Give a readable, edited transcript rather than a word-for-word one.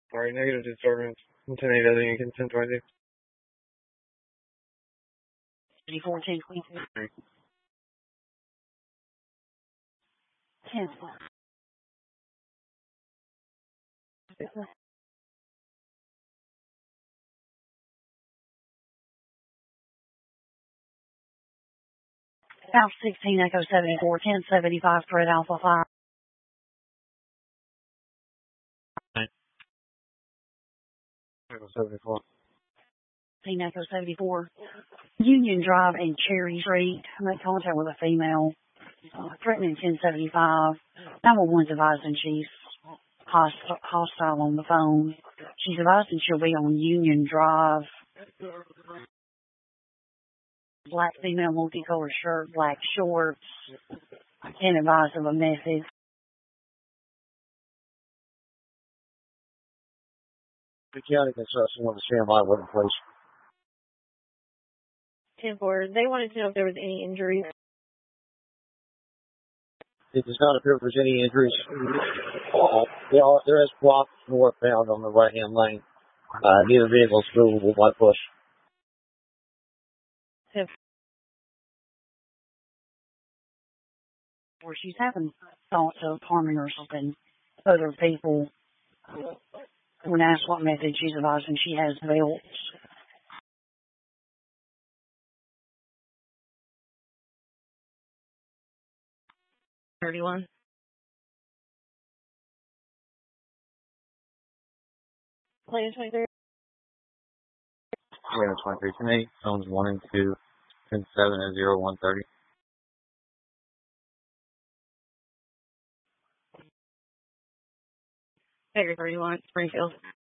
Sorry, negative disturbance. 10-8 other Lincoln, 1020. 34, 1022. 10. South 16, Echo 74, 1075, Fred Alpha 5. Echo 74. 16, Echo 74. Union Drive and Cherry Street. Make contact with a female. Threatening 1075. 911's advising she's hostile on the phone. She's advising she'll be on Union Drive. Black female, multicolored shirt, black shorts. I can't advise of a message. The county construction want to stand by with place. 10-4. They wanted to know if there was any injuries. It does not appear there's any injuries. There is blocks northbound on the right-hand lane. Neither vehicle is movable by push. 10-4. Where she's having thoughts of harming or something. Other people, when asked what method she's advising, she has belts. 31. Plan 23. Yeah, 23, 10-8, zones 1 and 2, 10-7 and 0, 130. Figure 31, Springfield.